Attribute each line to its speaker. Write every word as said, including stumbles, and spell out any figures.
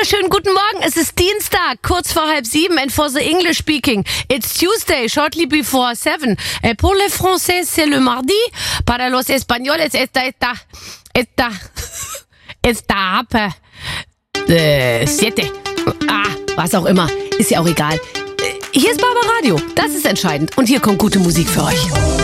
Speaker 1: wunderschönen guten Morgen. Es ist Dienstag, kurz vor halb sieben, and for the English speaking, it's Tuesday, shortly before seven. Eh, pour les Français, c'est le mardi. Para los españoles, esta, esta, esta, esta, esta, äh, siete. Ah, was auch immer. Ist ja auch egal. Hier ist Barbaradio. Das ist entscheidend. Und hier kommt gute Musik für euch.